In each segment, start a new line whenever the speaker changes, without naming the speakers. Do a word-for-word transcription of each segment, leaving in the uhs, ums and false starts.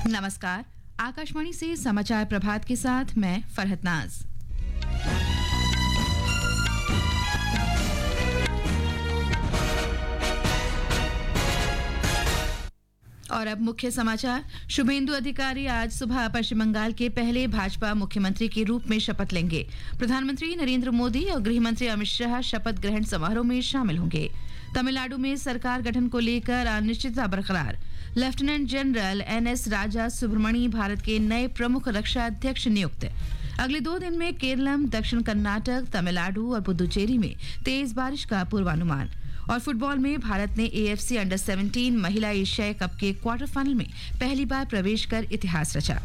नमस्कार। आकाशवाणी से समाचार प्रभात के साथ मैं फरहत नाज। और अब मुख्य समाचार। शुभेंदु अधिकारी आज सुबह पश्चिम बंगाल के पहले भाजपा मुख्यमंत्री के रूप में शपथ लेंगे। प्रधानमंत्री नरेंद्र मोदी और गृह मंत्री अमित शाह शपथ ग्रहण समारोह में शामिल होंगे। तमिलनाडु में सरकार गठन को लेकर अनिश्चितता बरकरार। लेफ्टिनेंट जनरल एन एस राजा सुब्रमणी भारत के नए प्रमुख रक्षा अध्यक्ष नियुक्त। अगले दो दिन में केरलम, दक्षिण कर्नाटक, तमिलनाडु और पुदुचेरी में तेज बारिश का पूर्वानुमान। और फुटबॉल में भारत ने एएफसी अंडर सत्रह महिला एशियाई कप के क्वार्टर फाइनल में पहली बार प्रवेश कर इतिहास रचा।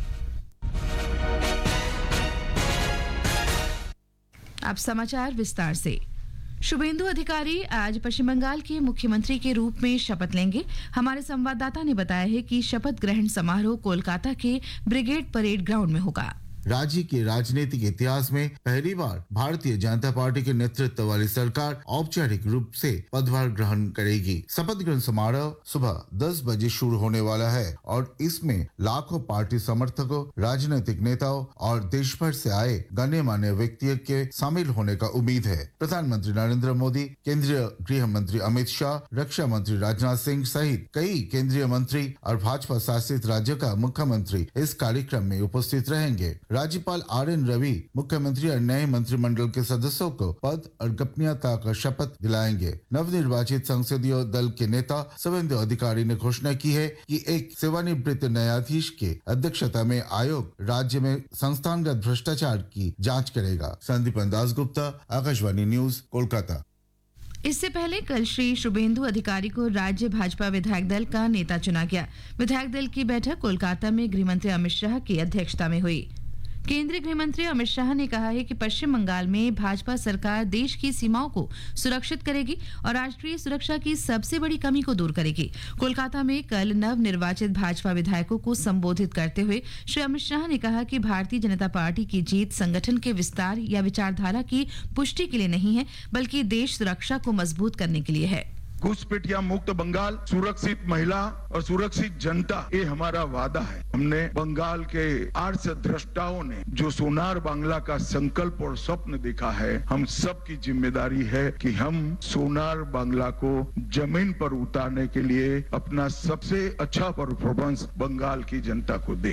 अब समाचार विस्तार से। शुभेंदु अधिकारी आज पश्चिम बंगाल के मुख्यमंत्री के रूप में शपथ लेंगे। हमारे संवाददाता ने बताया है कि शपथ ग्रहण समारोह कोलकाता के ब्रिगेड परेड ग्राउंड में होगा।
राज्य के राजनीतिक इतिहास में पहली बार भारतीय जनता पार्टी के नेतृत्व वाली सरकार औपचारिक रूप से पदभार ग्रहण करेगी। शपथ ग्रहण समारोह सुबह दस बजे शुरू होने वाला है और इसमें लाखों पार्टी समर्थकों, राजनीतिक नेताओं और देश भर से आए गण्यमान्य व्यक्तियों के शामिल होने का उम्मीद है। प्रधानमंत्री नरेंद्र मोदी, केंद्रीय गृह मंत्री अमित शाह, रक्षा मंत्री राजनाथ सिंह सहित कई केंद्रीय मंत्री और भाजपा शासित राज्यों का मुख्यमंत्री इस कार्यक्रम में उपस्थित रहेंगे। राज्यपाल आर एन रवि मुख्यमंत्री और नए मंत्रिमंडल के सदस्यों को पद और गोपनीयता का शपथ दिलाएंगे। नवनिर्वाचित संसदीय दल के नेता शुभेंदु अधिकारी ने घोषणा की है कि एक सेवानिवृत्त न्यायाधीश के अध्यक्षता में आयोग राज्य में संस्थानगत भ्रष्टाचार की जांच करेगा। संदीपन दासगुप्ता, आकाशवाणी न्यूज, कोलकाता।
इससे पहले कल श्री शुभेंदु अधिकारी को राज्य भाजपा विधायक दल का नेता चुना गया। विधायक दल की बैठक कोलकाता में गृह मंत्री अमित शाह की अध्यक्षता में हुई। केंद्रीय गृह मंत्री अमित शाह ने कहा है कि पश्चिम बंगाल में भाजपा सरकार देश की सीमाओं को सुरक्षित करेगी और राष्ट्रीय सुरक्षा की सबसे बड़ी कमी को दूर करेगी। कोलकाता में कल नव निर्वाचित भाजपा विधायकों को संबोधित करते हुए श्री अमित शाह ने कहा कि भारतीय जनता पार्टी की जीत संगठन के विस्तार या विचारधारा की पुष्टि के लिए नहीं है, बल्कि देश सुरक्षा को मजबूत करने के लिए है।
घुसपैठिया मुक्त बंगाल, सुरक्षित महिला और सुरक्षित जनता, ये हमारा वादा है। हमने बंगाल के आर्ष द्रष्टाओं ने जो सोनार बांग्ला का संकल्प और स्वप्न देखा है, हम सबकी जिम्मेदारी है कि हम सोनार बांग्ला को जमीन पर उतारने के लिए अपना सबसे अच्छा परफॉर्मेंस बंगाल की जनता को दें।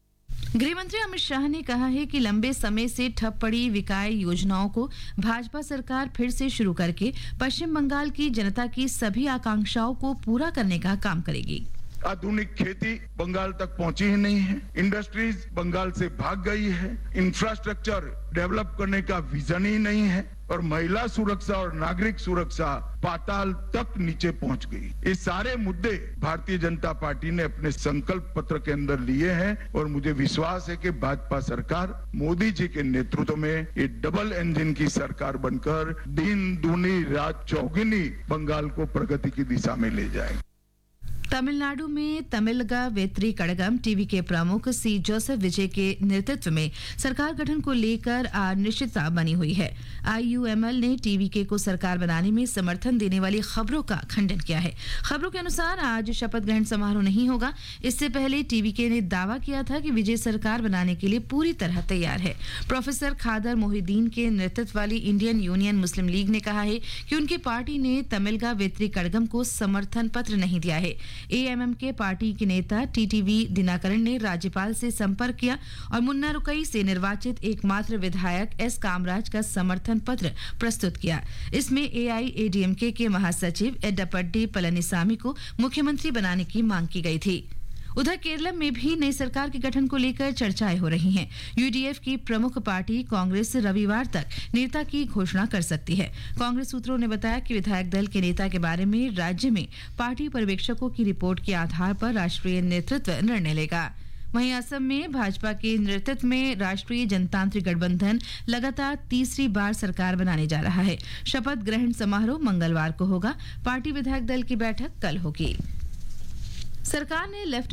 गृह मंत्री अमित शाह ने कहा है कि लंबे समय से ठप पड़ी विकास योजनाओं को भाजपा सरकार फिर से शुरू करके पश्चिम बंगाल की जनता की सभी आकांक्षाओं को पूरा करने का काम करेगी।
आधुनिक खेती बंगाल तक पहुंची ही नहीं है, इंडस्ट्रीज बंगाल से भाग गई है, इंफ्रास्ट्रक्चर डेवलप करने का विजन ही नहीं है और महिला सुरक्षा और नागरिक सुरक्षा पाताल तक नीचे पहुंच गई। ये सारे मुद्दे भारतीय जनता पार्टी ने अपने संकल्प पत्र के अंदर लिए हैं और मुझे विश्वास है कि भाजपा सरकार मोदी जी के नेतृत्व में ये डबल इंजन की सरकार बनकर दिन दूनी रात चौगुनी बंगाल को प्रगति की दिशा में ले जाएगी।
तमिलनाडु में तमिलगा वेत्री कड़गम टीवी के प्रमुख सी जोसेफ विजय के नेतृत्व में सरकार गठन को लेकर अनिश्चितता बनी हुई है। आईयूएमएल ने टीवीके को सरकार बनाने में समर्थन देने वाली खबरों का खंडन किया है। खबरों के अनुसार आज शपथ ग्रहण समारोह नहीं होगा। इससे पहले टीवीके ने दावा किया था कि विजय सरकार बनाने के लिए पूरी तरह तैयार है। प्रोफेसर खादर मोहिदीन के नेतृत्व वाली इंडियन यूनियन मुस्लिम लीग ने कहा है कि उनकी पार्टी ने तमिलगा वेत्री कड़गम को समर्थन पत्र नहीं दिया है। एएमएम के पार्टी के नेता टीटीवी दिनाकरण ने राज्यपाल से संपर्क किया और मुन्नारुकई से निर्वाचित एकमात्र विधायक एस कामराज का समर्थन पत्र प्रस्तुत किया। इसमें एआईएडीएमके के महासचिव एडप्पडी पलनीसामी को मुख्यमंत्री बनाने की मांग की गई थी। उधर केरल में भी नई सरकार के गठन को लेकर चर्चाएं हो रही हैं। यूडीएफ की प्रमुख पार्टी कांग्रेस रविवार तक नेता की घोषणा कर सकती है। कांग्रेस सूत्रों ने बताया कि विधायक दल के नेता के बारे में राज्य में पार्टी पर्यवेक्षकों की रिपोर्ट के आधार पर राष्ट्रीय नेतृत्व निर्णय लेगा। वहीं असम में भाजपा के नेतृत्व में राष्ट्रीय जनतांत्रिक गठबंधन लगातार तीसरी बार सरकार बनाने जा रहा है। शपथ ग्रहण समारोह मंगलवार को होगा। पार्टी विधायक दल की बैठक कल होगी। सरकार ने लेफ्ट